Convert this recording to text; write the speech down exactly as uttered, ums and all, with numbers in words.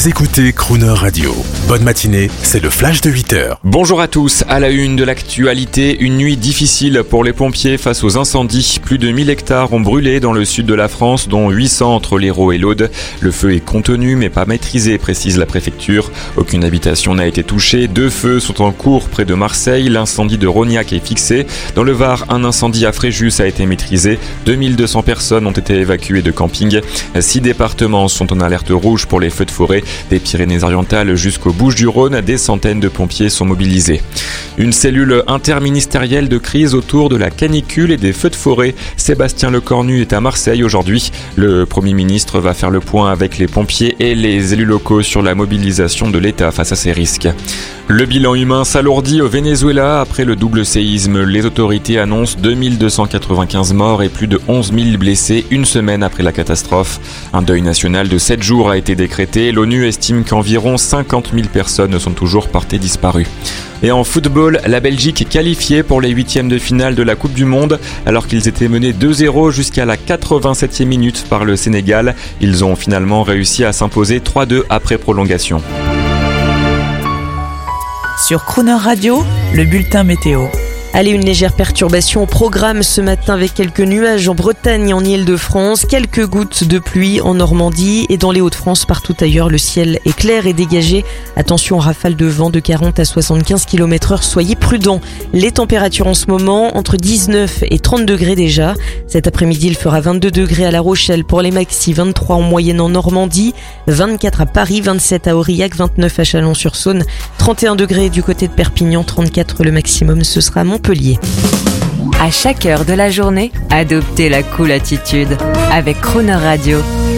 Vous écoutez Crooner Radio. Bonne matinée, c'est le flash de huit heures. Bonjour à tous, à la une de l'actualité, une nuit difficile pour les pompiers face aux incendies. Plus de mille hectares ont brûlé dans le sud de la France, dont huit cents entre l'Hérault et l'Aude. Le feu est contenu mais pas maîtrisé, précise la préfecture. Aucune habitation n'a été touchée. Deux feux sont en cours près de Marseille. L'incendie de Rognac est fixé. Dans le Var, un incendie à Fréjus a été maîtrisé. deux mille deux cents personnes ont été évacuées de camping. Six départements sont en alerte rouge pour les feux de forêt. Des Pyrénées-Orientales jusqu'aux Bouches-du-Rhône, des centaines de pompiers sont mobilisés. Une cellule interministérielle de crise autour de la canicule et des feux de forêt. Sébastien Lecornu est à Marseille aujourd'hui. Le Premier ministre va faire le point avec les pompiers et les élus locaux sur la mobilisation de l'État face à ces risques. Le bilan humain s'alourdit au Venezuela après le double séisme. Les autorités annoncent deux mille deux cent quatre-vingt-quinze morts et plus de onze mille blessés une semaine après la catastrophe. Un deuil national de sept jours a été décrété. L'ONU estime qu'environ cinquante mille personnes sont toujours portées disparues. Et en football, la Belgique est qualifiée pour les huitièmes de finale de la Coupe du Monde. Alors qu'ils étaient menés deux zéro jusqu'à la quatre-vingt-septième minute par le Sénégal, ils ont finalement réussi à s'imposer trois deux après prolongation. Sur Crooner Radio, le bulletin météo. Allez, une légère perturbation au programme ce matin avec quelques nuages en Bretagne et en Île-de-France, quelques gouttes de pluie en Normandie et dans les Hauts-de-France. Partout ailleurs, le ciel est clair et dégagé. Attention aux rafales de vent de quarante à soixante-quinze kilomètres heure, soyez prudents. Les températures en ce moment, entre dix-neuf et trente degrés déjà. Cet après-midi, il fera vingt-deux degrés à La Rochelle pour les maxi, vingt-trois en moyenne en Normandie, vingt-quatre à Paris, vingt-sept à Aurillac, vingt-neuf à Chalon-sur-Saône, trente et un degrés du côté de Perpignan, trente-quatre le maximum, ce sera à Montpellier. À chaque heure de la journée, adoptez la cool attitude avec Crooner Radio.